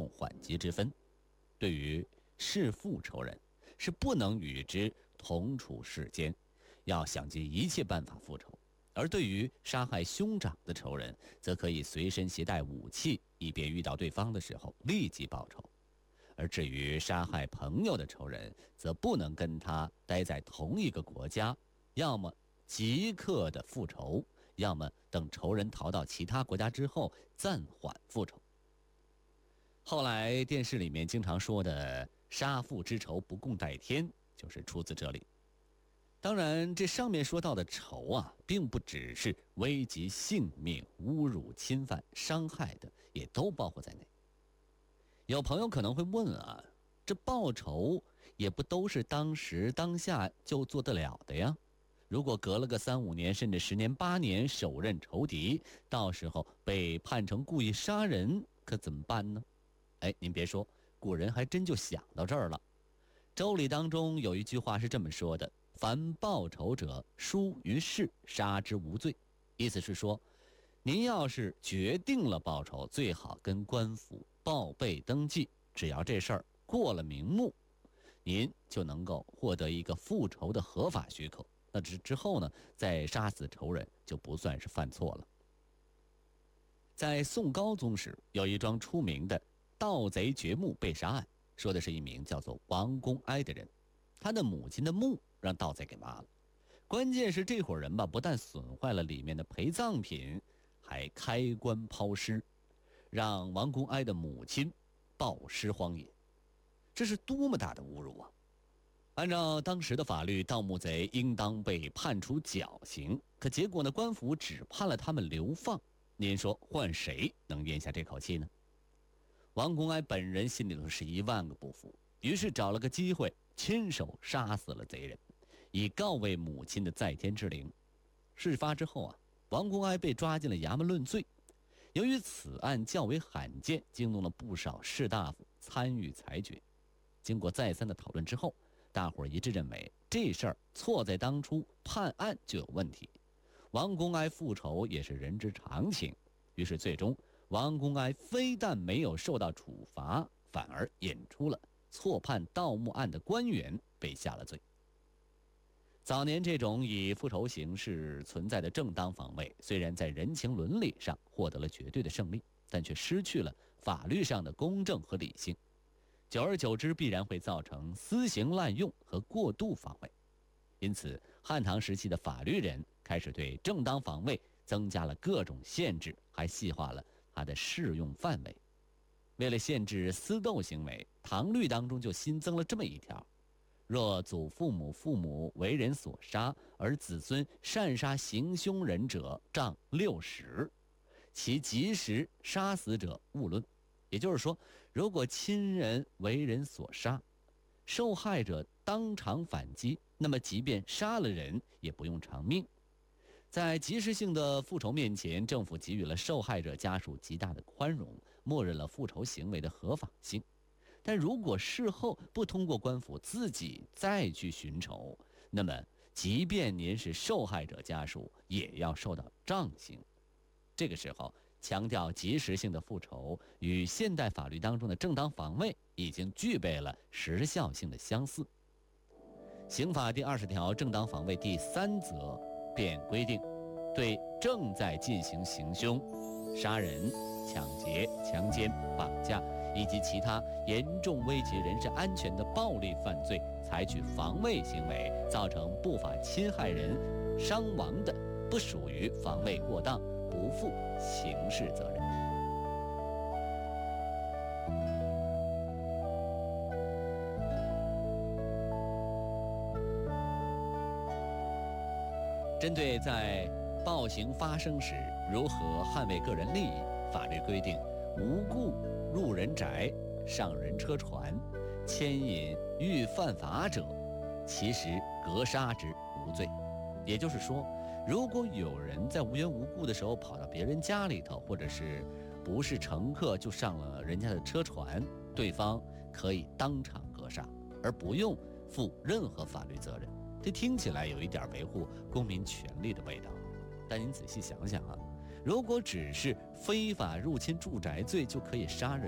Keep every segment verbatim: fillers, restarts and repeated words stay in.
重缓急之分。对于弑父仇人，是不能与之同处世间，要想尽一切办法复仇；而对于杀害兄长的仇人，则可以随身携带武器，以便遇到对方的时候立即报仇。而至于杀害朋友的仇人，则不能跟他待在同一个国家，要么即刻的复仇，要么等仇人逃到其他国家之后暂缓复仇。后来电视里面经常说的杀父之仇不共戴天，就是出自这里。当然这上面说到的仇啊，并不只是危及性命、侮辱、侵犯、伤害的，也都包括在内。有朋友可能会问啊，这报仇也不都是当时当下就做得了的呀？如果隔了个三五年甚至十年八年手刃仇敌，到时候被判成故意杀人，可怎么办呢？哎，您别说，古人还真就想到这儿了。周礼当中有一句话是这么说的：凡报仇者，疏于事，杀之无罪。意思是说，您要是决定了报仇，最好跟官府报备登记，只要这事儿过了名目，您就能够获得一个复仇的合法许可。那之之后呢，再杀死仇人就不算是犯错了。在宋高宗时，有一桩出名的盗贼掘墓被杀案，说的是一名叫做王公哀的人，他的母亲的墓让盗贼给挖了。关键是这伙人吧，不但损坏了里面的陪葬品，还开棺抛尸，让王公哀的母亲暴尸荒野。这是多么大的侮辱啊！按照当时的法律，盗墓贼应当被判处绞刑，可结果呢，官府只判了他们流放。您说换谁能咽下这口气呢？王公哀本人心里头是一万个不服，于是找了个机会亲手杀死了贼人，以告慰母亲的在天之灵。事发之后啊，王公哀被抓进了衙门论罪。由于此案较为罕见，惊动了不少士大夫参与裁决。经过再三的讨论之后，大伙儿一致认为这事儿错在当初判案就有问题，王公哀复仇也是人之常情。于是最终王公哀非但没有受到处罚，反而引出了错判盗墓案的官员被下了罪。早年这种以复仇形式存在的正当防卫，虽然在人情伦理上获得了绝对的胜利，但却失去了法律上的公正和理性。久而久之，必然会造成私刑滥用和过度防卫。因此汉唐时期的法律人开始对正当防卫增加了各种限制，还细化了它的适用范围。为了限制私斗行为，唐律当中就新增了这么一条：若祖父母、父母为人所杀，而子孙擅杀行凶人者，杖六十，其及时杀死者勿论。也就是说，如果亲人为人所杀，受害者当场反击，那么即便杀了人也不用偿命。在及时性的复仇面前，政府给予了受害者家属极大的宽容，默认了复仇行为的合法性。但如果事后不通过官府自己再去寻仇，那么即便您是受害者家属，也要受到杖刑。这个时候强调及时性的复仇，与现代法律当中的正当防卫已经具备了时效性的相似。刑法第二十条正当防卫第三则便规定，对正在进行行凶、杀人、抢劫、强奸、绑架以及其他严重危及人身安全的暴力犯罪，采取防卫行为，造成不法侵害人伤亡的，不属于防卫过当，不负刑事责任。针对在暴行发生时如何捍卫个人利益，法律规定，无故入人宅、上人车船、牵引欲犯法者，其实格杀之，无罪。也就是说，如果有人在无缘无故的时候跑到别人家里头，或者是不是乘客就上了人家的车船，对方可以当场格杀，而不用负任何法律责任。这听起来有一点维护公民权利的味道，但您仔细想想啊，如果只是非法入侵住宅罪就可以杀人，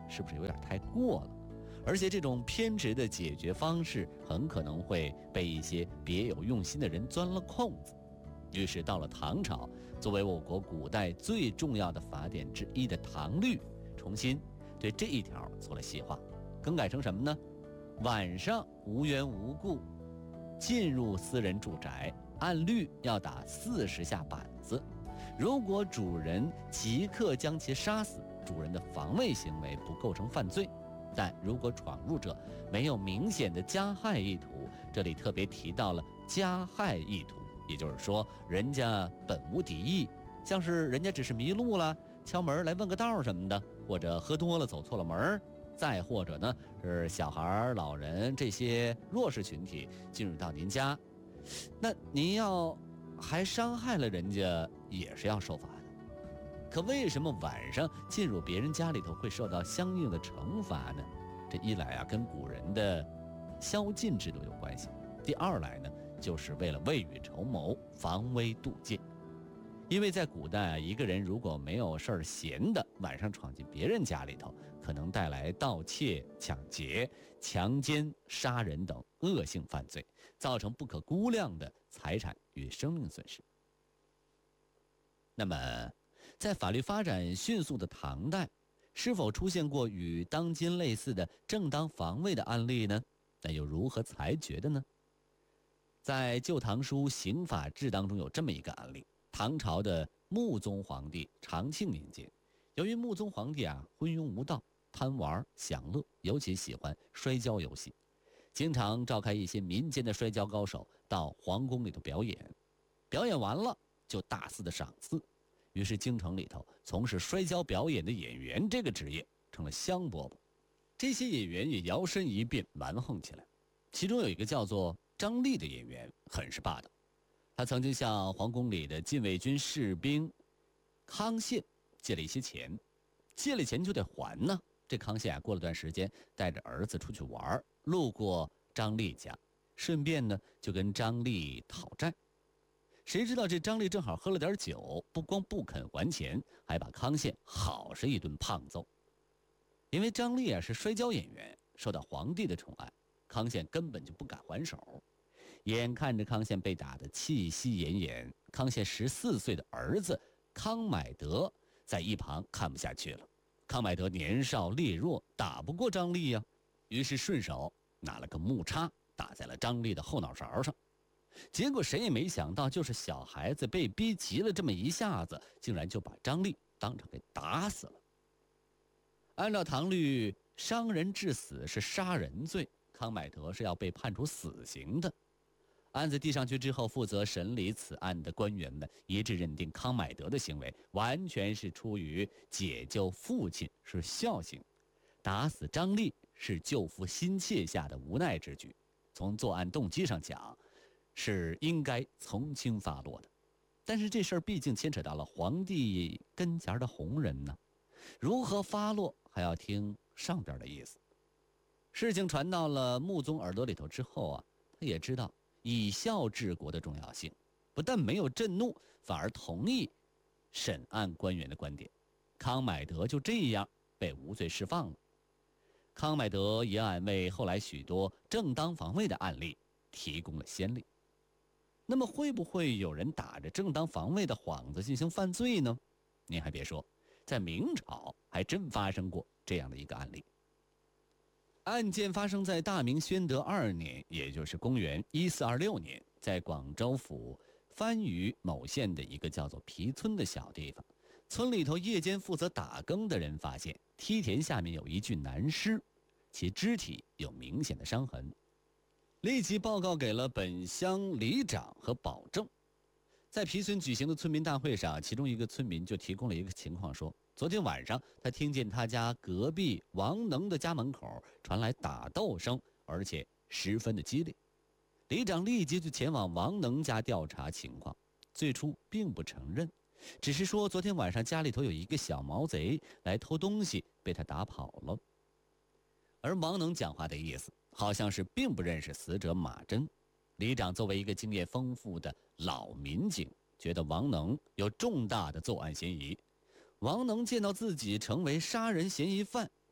是不是有点太过了？而且这种偏执的解决方式很可能会被一些别有用心的人钻了空子。于是到了唐朝，作为我国古代最重要的法典之一的唐律，重新对这一条做了细化，更改成什么呢？晚上无缘无故进入私人住宅，按律要打四十下板子。如果主人即刻将其杀死，主人的防卫行为不构成犯罪。但如果闯入者没有明显的加害意图，这里特别提到了加害意图，也就是说人家本无敌意，像是人家只是迷路了，敲门来问个道什么的，或者喝多了走错了门，再或者呢是小孩老人这些弱势群体进入到您家，那您要还伤害了人家，也是要受罚的。可为什么晚上进入别人家里头会受到相应的惩罚呢？这一来啊，跟古人的宵禁制度有关系；第二来呢，就是为了未雨绸缪、防微杜渐。因为在古代啊，一个人如果没有事儿闲的，晚上闯进别人家里头，可能带来盗窃、抢劫、强奸、杀人等恶性犯罪，造成不可估量的财产与生命损失。那么在法律发展迅速的唐代，是否出现过与当今类似的正当防卫的案例呢？那又如何裁决的呢？在《旧唐书·刑法志》当中有这么一个案例：唐朝的穆宗皇帝长庆年间，由于穆宗皇帝啊昏庸无道、贪玩享乐，尤其喜欢摔跤游戏，经常召开一些民间的摔跤高手到皇宫里头表演，表演完了就大肆的赏赐。于是京城里头从事摔跤表演的演员这个职业成了香饽饽，这些演员也摇身一变蛮横起来。其中有一个叫做张力的演员很是霸道，他曾经向皇宫里的禁卫军士兵康宪借了一些钱，借了钱就得还呢。这康宪啊，过了段时间带着儿子出去玩，路过张力家，顺便呢就跟张力讨债。谁知道这张力正好喝了点酒，不光不肯还钱，还把康宪好是一顿胖揍。因为张力啊是摔跤演员，受到皇帝的宠爱，康宪根本就不敢还手。眼看着康宪被打得气息奄奄，康宪十四岁的儿子康买德在一旁看不下去了。康买德年少力弱，打不过张力呀、啊，于是顺手拿了个木叉打在了张力的后脑勺上。结果谁也没想到，就是小孩子被逼急了这么一下子，竟然就把张力当场给打死了。按照唐律，伤人致死是杀人罪，康买德是要被判处死刑的。案子递上去之后，负责审理此案的官员们一致认定康买德的行为完全是出于解救父亲，是孝行；打死张力是救父心切下的无奈之举。从作案动机上讲，是应该从轻发落的。但是这事儿毕竟牵扯到了皇帝跟前的红人呢，如何发落还要听上边的意思。事情传到了穆宗耳朵里头之后啊，他也知道以孝治国的重要性，不但没有震怒，反而同意审案官员的观点。康买德就这样被无罪释放了。康买德一案为后来许多正当防卫的案例提供了先例。那么会不会有人打着正当防卫的幌子进行犯罪呢？您还别说，在明朝还真发生过这样的一个案例。案件发生在大明宣德二年，也就是公元一四二六年，在广州府番禺某县的一个叫做皮村的小地方。村里头夜间负责打更的人发现梯田下面有一具男尸，其肢体有明显的伤痕，立即报告给了本乡里长和保正。在皮村举行的村民大会上，其中一个村民就提供了一个情况，说昨天晚上他听见他家隔壁王能的家门口传来打斗声，而且十分的激烈。里长立即就前往王能家调查情况，最初并不承认，只是说昨天晚上家里头有一个小毛贼来偷东西，被他打跑了。而王能讲话的意思好像是并不认识死者马真。里长作为一个经验丰富的老民警，觉得王能有重大的作案嫌疑。王能见到自己成为杀人嫌疑犯，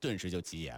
顿时就急眼了。